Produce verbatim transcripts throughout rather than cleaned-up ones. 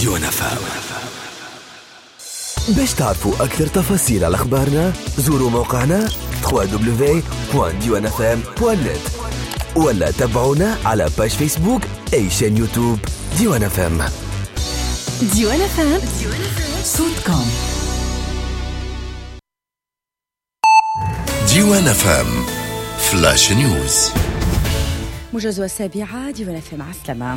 ديوان اف ام. باش تعرفوا أكثر تفاصيل على أخبارنا زوروا موقعنا دبليو دبليو دبليو دوت ديوان اف ام دوت نت ولا تابعونا على باج فيسبوك أي شان يوتيوب ديوان اف ام. ديوان اف ام صوتكم. ديوان اف ام فلاش نيوز. موجز السابعة ديوان اف ام. عسلامة.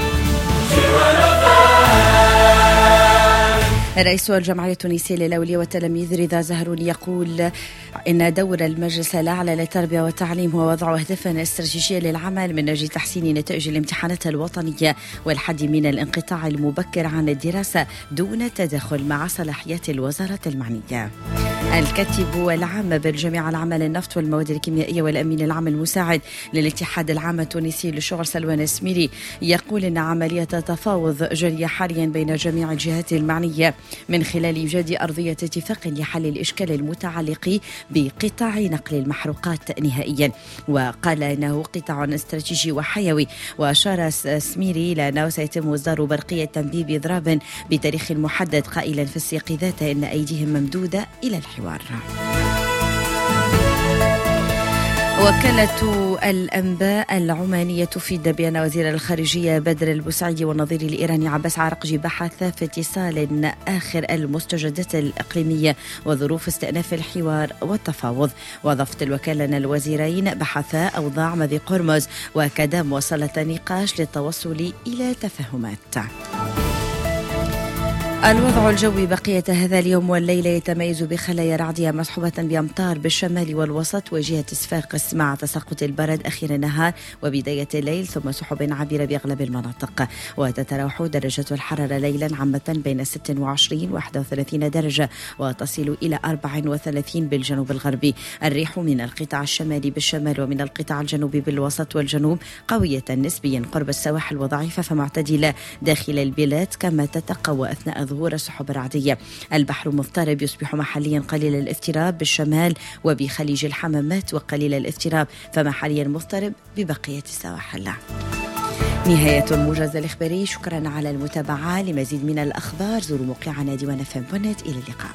رئيس الجمعية التونسية للأولياء والتلاميذ رضا زهروني يقول إن دور المجلس الأعلى للتربية والتعليم هو وضع أهداف استراتيجية للعمل من أجل تحسين نتائج الامتحانات الوطنية والحد من الانقطاع المبكر عن الدراسة دون تدخل مع صلاحيات الوزارة المعنية. الكاتب العام بالجامعة العامة للنفط والمواد الكيميائية والأمين العام المساعد للاتحاد العام التونسي للشغل سلوان السميري يقول إن عملية تفاوض جارية حاليا بين جميع الجهات المعنية من خلال إيجاد أرضية اتفاق لحل الإشكال المتعلق بقطاع نقل المحروقات نهائيا، وقال إنه قطاع استراتيجي وحيوي. وأشار السميري إلى أنه سيتم إصدار برقية تنبيه بإضراب بتاريخ محدد، قائلا في السياق ذاته إن أيديهم ممدودة إلى الحوار. وكالة الأنباء العمانية تفيد بأن وزير الخارجية بدر البوسعيدي والنظير الإيراني عباس عراقجي بحث في اتصال آخر المستجدات الإقليمية وظروف استئناف الحوار والتفاوض. وأضافت الوكالة أن الوزيرين بحثا أوضاع مضيق هرمز وكذا مواصلة النقاش للتوصل إلى تفاهمات. الوضع الجوي بقية هذا اليوم والليلة يتميز بخلايا رعدية مصحوبة بأمطار بالشمال والوسط وجهة صفاقس مع تساقط البرد أخير النهار وبداية الليل، ثم سحب عابرة بأغلب المناطق. وتتراوح درجة الحرارة ليلا عامة بين ستة وعشرين وواحد وثلاثين درجة وتصل إلى أربعة وثلاثين بالجنوب الغربي. الريح من القطاع الشمالي بالشمال ومن القطاع الجنوبي بالوسط والجنوب قوية نسبيا قرب السواحل وضعيفة فمعتدلة داخل البلاد، كما تتقوى أثناء ظهور السحب الرعدية. البحر مضطرب يصبح محليا قليل الافتراب بالشمال وبخليج الحمامات وقليل الافتراب، فما حاليا مضطرب ببقية السواحل. نهاية الموجز الإخباري. شكرا على المتابعة. لمزيد من الأخبار زوروا موقعنا ديوان اف ام دوت نت. إلى اللقاء.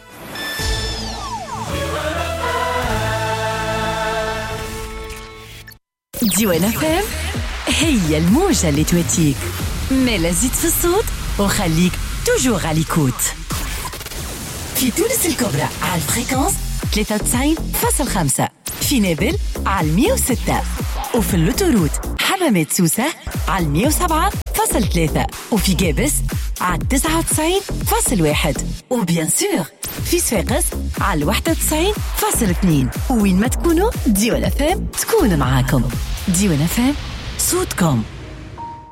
ديوان اف ام هي الموجة اللي تواتيك، مالا زيد في الصوت وخليك توجور على ليكوت. في تونس الكبرى على الفريكونس ثلاثة وتسعين فاصلة خمسة، في نابل على مية وستة، وفي اللوتوروت حمامات سوسة على مية وسبعة فاصلة ثلاثة، وفي جابس على تسعة وتسعين فاصلة واحد، وبيان سور في صفاقس على واحد وتسعين فاصلة اثنين. وين ما تكونوا ديوان اف ام تكون معاكم. ديوان اف ام صوتكم.